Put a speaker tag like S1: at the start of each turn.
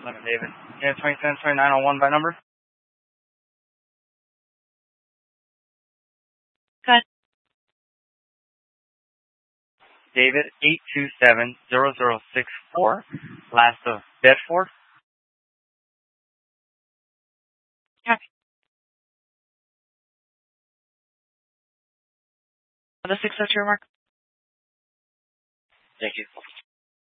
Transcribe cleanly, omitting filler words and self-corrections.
S1: David. Yeah, 272901 by number.
S2: Good.
S1: David 8270064. Last of Bedford.
S2: Okay. The 602 mark.
S1: Thank you.